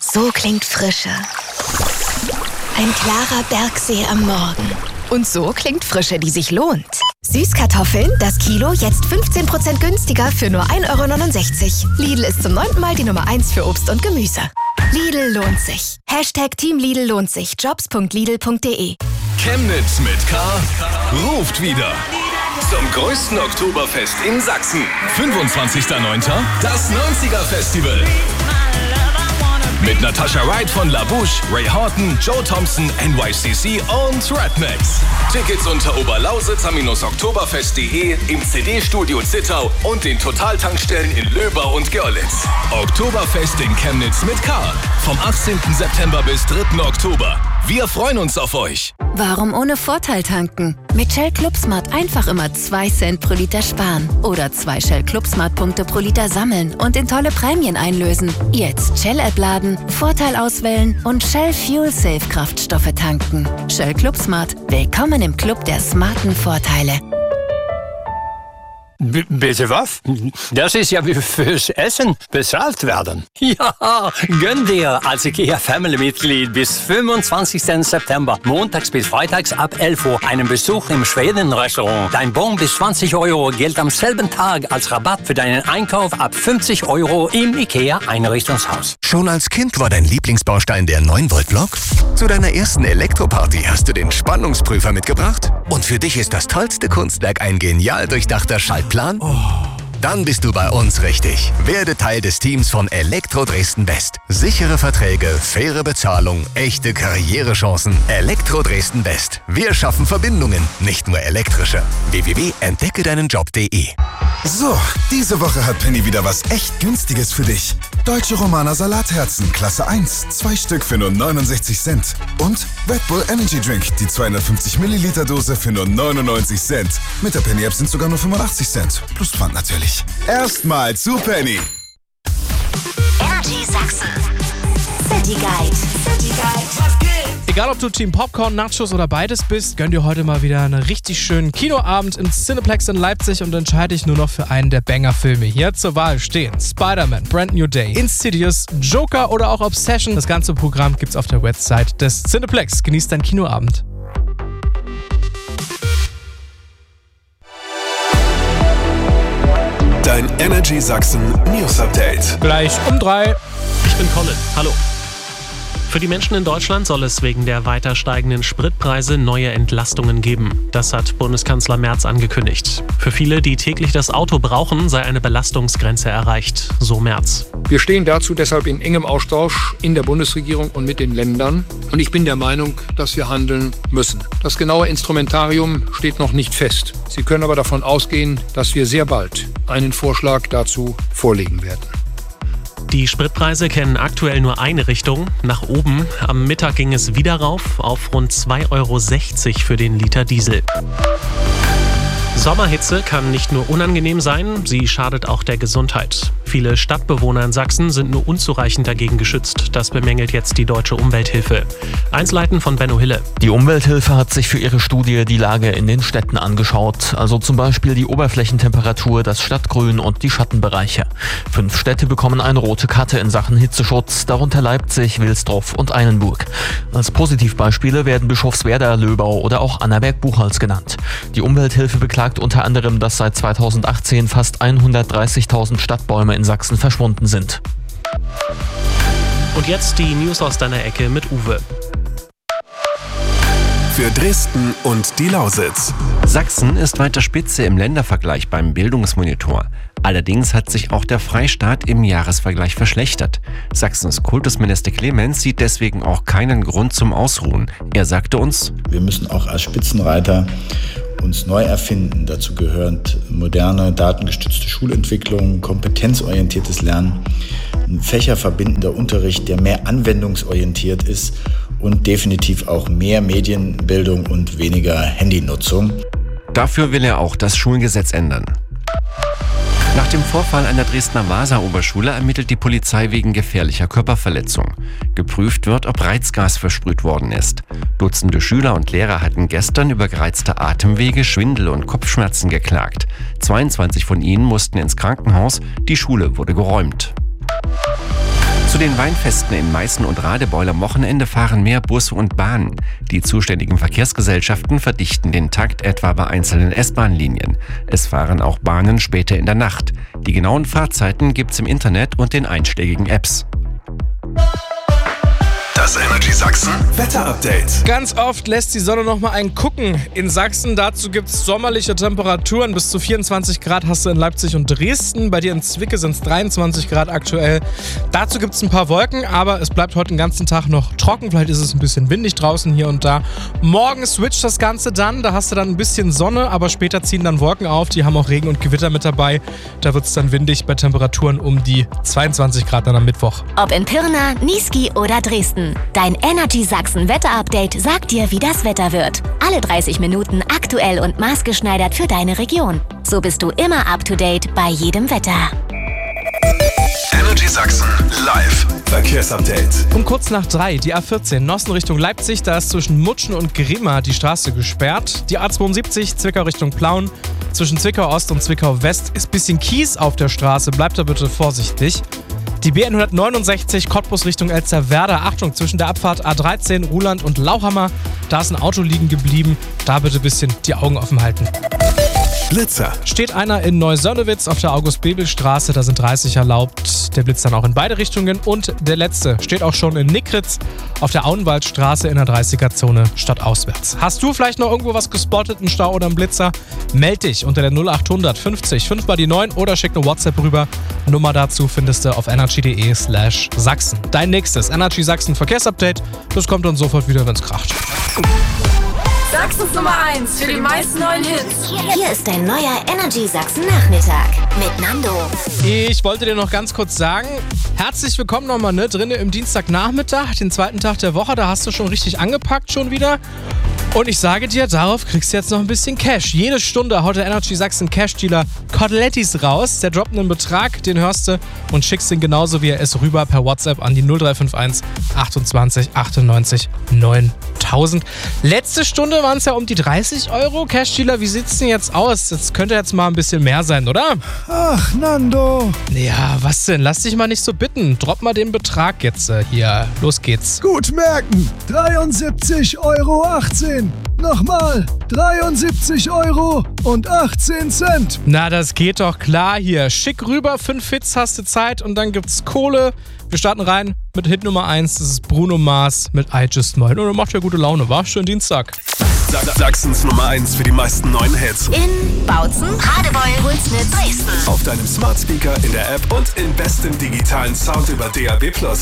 So klingt Frische. Ein klarer Bergsee am Morgen. Und so klingt Frische, die sich lohnt. Süßkartoffeln, das Kilo, jetzt 15% günstiger für nur 1,69 €. Lidl ist zum 9. Mal die Nummer 1 für Obst und Gemüse. Lidl lohnt sich. #Team Lidl lohnt sich. Jobs.lidl.de. Chemnitz mit K ruft wieder. Zum größten Oktoberfest in Sachsen. 25.09. das 90er-Festival. Mit Natasha Wright von La Bouche, Ray Horton, Joe Thompson, NYCC und Redmax. Tickets unter oberlausitz-oktoberfest.de, im CD-Studio Zittau und den Totaltankstellen in Löber und Görlitz. Oktoberfest in Chemnitz mit K. Vom 18. September bis 3. Oktober. Wir freuen uns auf euch. Warum ohne Vorteil tanken? Mit Shell Club Smart einfach immer 2 Cent pro Liter sparen. Oder 2 Shell Club Smart Punkte pro Liter sammeln und in tolle Prämien einlösen. Jetzt Shell-App laden, Vorteil auswählen und Shell Fuel Safe Kraftstoffe tanken. Shell Club Smart. Willkommen im Club der smarten Vorteile. Bitte was? Das ist ja wie fürs Essen bezahlt werden. Ja, gönn dir als IKEA-Family-Mitglied bis 25. September, montags bis freitags ab 11 Uhr, einen Besuch im Schweden-Restaurant. Dein Bon bis 20 € gilt am selben Tag als Rabatt für deinen Einkauf ab 50 € im IKEA-Einrichtungshaus. Schon als Kind war dein Lieblingsbaustein der 9-Volt-Block? Zu deiner ersten Elektroparty hast du den Spannungsprüfer mitgebracht? Und für dich ist das tollste Kunstwerk ein genial durchdachter Schaltplan? Dann bist du bei uns richtig. Werde Teil des Teams von Elektro Dresden West. Sichere Verträge, faire Bezahlung, echte Karrierechancen. Elektro Dresden West. Wir schaffen Verbindungen, nicht nur elektrische. www.entdeckedeinenjob.de. So, diese Woche hat Penny wieder was echt Günstiges für dich. Deutsche Romaner Salatherzen, Klasse 1, 2 Stück für nur 69 Cent. Und Red Bull Energy Drink, die 250 Milliliter Dose für nur 99 Cent. Mit der Penny App sind sogar nur 85 Cent. Plus Pfand natürlich. Erstmal zu Penny. Energy Sachsen. City Guide. Egal, ob du Team Popcorn, Nachos oder beides bist, gönn dir heute mal wieder einen richtig schönen Kinoabend im Cineplex in Leipzig und entscheide dich nur noch für einen der Banger-Filme. Hier zur Wahl stehen Spider-Man, Brand New Day, Insidious, Joker oder auch Obsession. Das ganze Programm gibt's auf der Website des Cineplex. Genieß deinen Kinoabend. Dein Energy Sachsen News Update. Gleich um 3. Ich bin Colin. Hallo. Für die Menschen in Deutschland soll es wegen der weiter steigenden Spritpreise neue Entlastungen geben. Das hat Bundeskanzler Merz angekündigt. Für viele, die täglich das Auto brauchen, sei eine Belastungsgrenze erreicht, so Merz. Wir stehen dazu deshalb in engem Austausch in der Bundesregierung und mit den Ländern. Und ich bin der Meinung, dass wir handeln müssen. Das genaue Instrumentarium steht noch nicht fest. Sie können aber davon ausgehen, dass wir sehr bald einen Vorschlag dazu vorlegen werden. Die Spritpreise kennen aktuell nur eine Richtung, nach oben. Am Mittag ging es wieder rauf auf rund 2,60 € für den Liter Diesel. Sommerhitze kann nicht nur unangenehm sein, sie schadet auch der Gesundheit. Viele Stadtbewohner in Sachsen sind nur unzureichend dagegen geschützt. Das bemängelt jetzt die Deutsche Umwelthilfe. Einzelheiten von Benno Hille. Die Umwelthilfe hat sich für ihre Studie die Lage in den Städten angeschaut. Also zum Beispiel die Oberflächentemperatur, das Stadtgrün und die Schattenbereiche. 5 Städte bekommen eine rote Karte in Sachen Hitzeschutz, darunter Leipzig, Wilsdorf und Einenburg. Als Positivbeispiele werden Bischofswerda, Löbau oder auch Annaberg-Buchholz genannt. Die Umwelthilfe beklagt unter anderem, dass seit 2018 fast 130.000 Stadtbäume in Sachsen verschwunden sind. Und jetzt die News aus deiner Ecke mit Uwe. Für Dresden und die Lausitz. Sachsen ist weiter Spitze im Ländervergleich beim Bildungsmonitor. Allerdings hat sich auch der Freistaat im Jahresvergleich verschlechtert. Sachsens Kultusminister Clemens sieht deswegen auch keinen Grund zum Ausruhen. Er sagte uns: Wir müssen auch als Spitzenreiter uns neu erfinden. Dazu gehört moderne, datengestützte Schulentwicklung, kompetenzorientiertes Lernen, ein fächerverbindender Unterricht, der mehr anwendungsorientiert ist und definitiv auch mehr Medienbildung und weniger Handynutzung. Dafür will er auch das Schulgesetz ändern. Nach dem Vorfall an der Dresdner Vasa-Oberschule ermittelt die Polizei wegen gefährlicher Körperverletzung. Geprüft wird, ob Reizgas versprüht worden ist. Dutzende Schüler und Lehrer hatten gestern über gereizte Atemwege, Schwindel und Kopfschmerzen geklagt. 22 von ihnen mussten ins Krankenhaus, die Schule wurde geräumt. Zu den Weinfesten in Meißen und Radebeul am Wochenende fahren mehr Busse und Bahnen. Die zuständigen Verkehrsgesellschaften verdichten den Takt etwa bei einzelnen S-Bahn-Linien. Es fahren auch Bahnen später in der Nacht. Die genauen Fahrzeiten gibt's im Internet und den einschlägigen Apps. Das Energy Sachsen Wetterupdate. Ganz oft lässt die Sonne noch mal einen gucken in Sachsen. Dazu gibt es sommerliche Temperaturen. Bis zu 24 Grad hast du in Leipzig und Dresden. Bei dir in Zwickau sind es 23 Grad aktuell. Dazu gibt es ein paar Wolken, aber es bleibt heute den ganzen Tag noch trocken. Vielleicht ist es ein bisschen windig draußen hier und da. Morgen switcht das Ganze dann. Da hast du dann ein bisschen Sonne, aber später ziehen dann Wolken auf. Die haben auch Regen und Gewitter mit dabei. Da wird es dann windig bei Temperaturen um die 22 Grad dann am Mittwoch. Ob in Pirna, Niesky oder Dresden. Dein Energy Sachsen Wetterupdate sagt dir, wie das Wetter wird. Alle 30 Minuten aktuell und maßgeschneidert für deine Region. So bist du immer up to date bei jedem Wetter. Energy Sachsen live Verkehrsupdate. Um kurz nach 3, die A14 Nossen Richtung Leipzig, da ist zwischen Mutschen und Grimma die Straße gesperrt. Die A72 Zwickau Richtung Plauen, zwischen Zwickau Ost und Zwickau West ist ein bisschen Kies auf der Straße, bleibt da bitte vorsichtig. Die BN169 Cottbus Richtung Elsterwerda. Achtung, zwischen der Abfahrt A13 Ruhland und Lauchhammer. Da ist ein Auto liegen geblieben. Da bitte ein bisschen die Augen offen halten. Blitzer. Steht einer in Neusöllewitz auf der August-Bebel-Straße. Da sind 30 erlaubt. Der blitzt dann auch in beide Richtungen. Und der letzte steht auch schon in Nickritz auf der Auenwaldstraße in der 30er-Zone stadtauswärts. Hast du vielleicht noch irgendwo was gespottet, einen Stau oder einen Blitzer? Meld dich unter der 0800 50 5 mal die 9 oder schick eine WhatsApp rüber. Nummer dazu findest du auf energy.de/Sachsen. Dein nächstes Energy Sachsen Verkehrsupdate. Das kommt dann sofort wieder, wenn's kracht. Sachsens Nummer 1 für die meisten neuen Hits. Hier ist dein neuer Energy Sachsen Nachmittag mit Nando. Ich wollte dir noch ganz kurz sagen, herzlich willkommen nochmal drinnen im Dienstagnachmittag, den zweiten Tag der Woche. Da hast du schon richtig angepackt schon wieder. Und ich sage dir, darauf kriegst du jetzt noch ein bisschen Cash. Jede Stunde haut der Energy Sachsen Cash Dealer Cotelettis raus. Der droppt einen Betrag, den hörst du und schickst ihn genauso wie er ist rüber per WhatsApp an die 0351 28 98 9000. Letzte Stunde waren es ja um die 30 Euro. Cash Dealer, wie sieht's denn jetzt aus? Das könnte jetzt mal ein bisschen mehr sein, oder? Ach, Nando. Ja, was denn? Lass dich mal nicht so bitten. Drop mal den Betrag jetzt hier. Los geht's. Gut merken. 73,18 Euro. Nochmal. 73,18 Euro. Na, das geht doch klar hier. Schick rüber, 5 Hits hast du Zeit und dann gibt's Kohle. Wir starten rein mit Hit Nummer 1. Das ist Bruno Mars mit I Just Mine. Und macht ja gute Laune, war? Schönen Dienstag. Sachsens Nummer 1 für die meisten neuen Hits. In Bautzen, Radebeul, Pulsnitz, Dresden. Auf deinem Smart Speaker, in der App und im besten digitalen Sound über DAB+.